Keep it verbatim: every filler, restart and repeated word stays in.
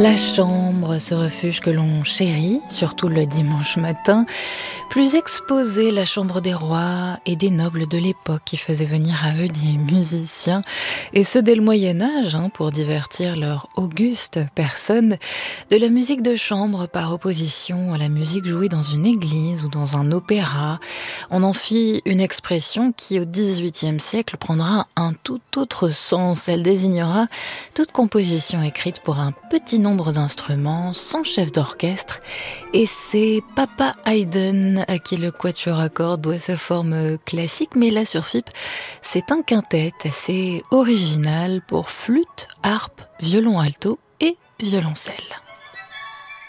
La chambre, ce refuge que l'on chérit, surtout le dimanche matin, plus exposé, la chambre des rois et des nobles de l'époque qui faisaient venir à eux des musiciens, et ce dès le Moyen-Âge, hein, pour divertir leur auguste personne, de la musique de chambre par opposition à la musique jouée dans une église ou dans un opéra. On en fit une expression qui, au dix-huitième siècle, prendra un tout autre sens. Elle désignera toute composition écrite pour un petit nombre d'instruments, sans chef d'orchestre, et c'est Papa Haydn à qui le quatuor à cordes doit sa forme classique, mais là sur F I P, c'est un quintet assez original pour flûte, harpe, violon alto et violoncelle.